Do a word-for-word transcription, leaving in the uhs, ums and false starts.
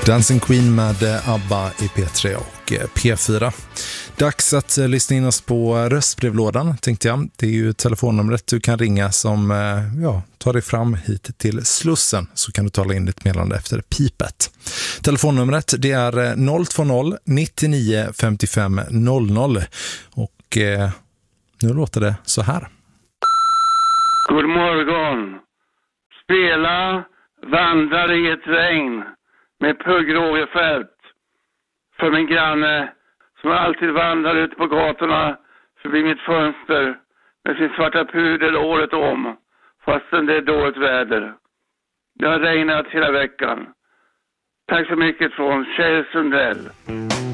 Dancing Queen med ABBA i P tre och P fyra. Dags att lyssna in oss på röstbrevlådan, tänkte jag. Det är ju telefonnumret du kan ringa som ja, tar dig fram hit till Slussen, så kan du tala in ditt meddelande efter pipet. Telefonnumret det är noll två noll nittionio femtiofem noll noll och eh, nu låter det så här. God morgon. Spela Vandrar i ett regn med Pugh Rogefeldt för min granne som alltid vandrar ut på gatorna förbi mitt fönster med sin svarta pudel året om, fastän det är dåligt väder. Det har regnat hela veckan. Tack så mycket från Kjell Sundell.